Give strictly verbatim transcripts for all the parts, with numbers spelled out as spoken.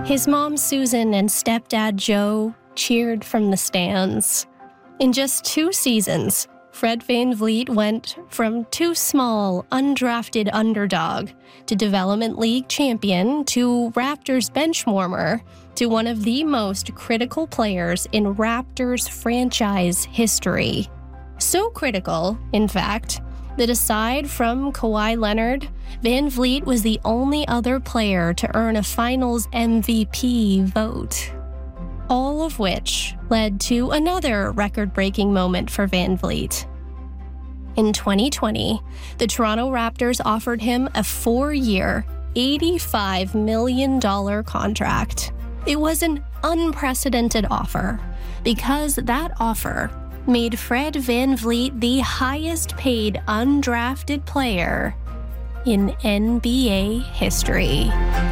His mom Susan and stepdad Joe cheered from the stands. In just two seasons, Fred VanVleet went from too small, undrafted underdog to development league champion to Raptors bench warmer to one of the most critical players in Raptors franchise history. So critical, in fact, that aside from Kawhi Leonard, VanVleet was the only other player to earn a Finals M V P vote. All of which led to another record-breaking moment for VanVleet. In twenty twenty, the Toronto Raptors offered him a four-year, eighty-five million dollars contract. It was an unprecedented offer because that offer made Fred VanVleet the highest-paid undrafted player in N B A history.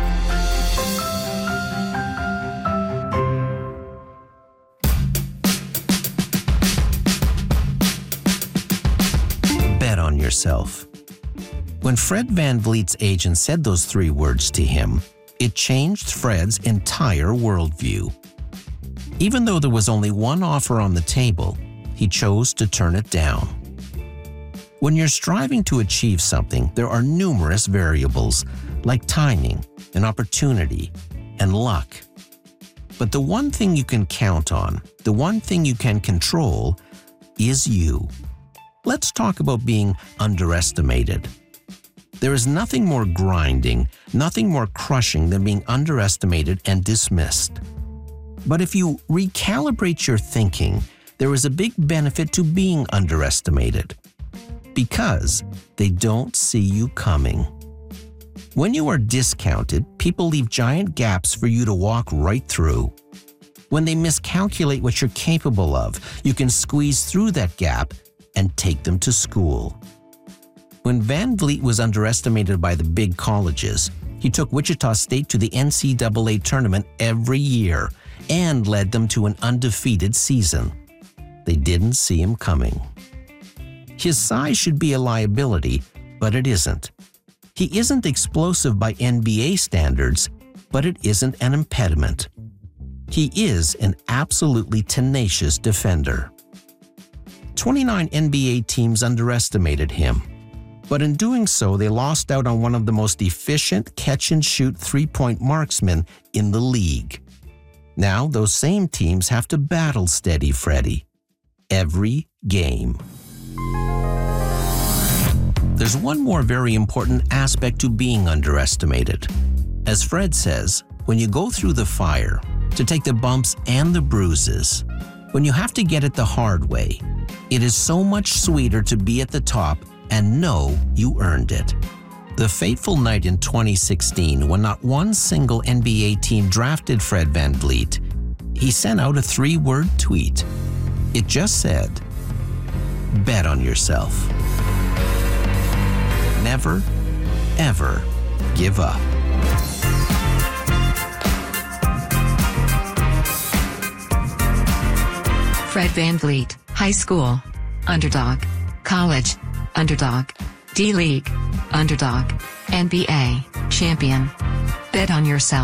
Bet on yourself. When Fred VanVleet's agent said those three words to him, it changed Fred's entire worldview. Even though there was only one offer on the table, he chose to turn it down. When you're striving to achieve something, there are numerous variables, like timing and opportunity and luck. But the one thing you can count on, the one thing you can control, is you. Let's talk about being underestimated. There is nothing more grinding, nothing more crushing than being underestimated and dismissed. But if you recalibrate your thinking, there is a big benefit to being underestimated, because they don't see you coming. When you are discounted, people leave giant gaps for you to walk right through. When they miscalculate what you're capable of, you can squeeze through that gap and take them to school. When VanVleet was underestimated by the big colleges, he took Wichita State to the N C double A tournament every year and led them to an undefeated season. They didn't see him coming. His size should be a liability, but it isn't. He isn't explosive by N B A standards, but it isn't an impediment. He is an absolutely tenacious defender. twenty-nine N B A teams underestimated him, but in doing so, they lost out on one of the most efficient catch-and-shoot three-point marksmen in the league. Now, those same teams have to battle Steady Freddy every game. There's one more very important aspect to being underestimated. As Fred says, when you go through the fire, to take the bumps and the bruises, when you have to get it the hard way, it is so much sweeter to be at the top and know you earned it. The fateful night in twenty sixteen, when not one single N B A team drafted Fred VanVleet, he sent out a three-word tweet. It just said, "Bet on yourself. Never, ever give up." Fred VanVleet, high school, underdog. College, underdog. D-League, underdog. N B A, champion. Bet on yourself.